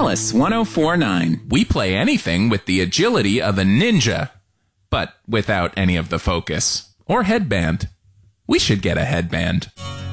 Alice 1049. We play anything with the agility of a ninja, but without any of the focus. Or headband. We should get a headband.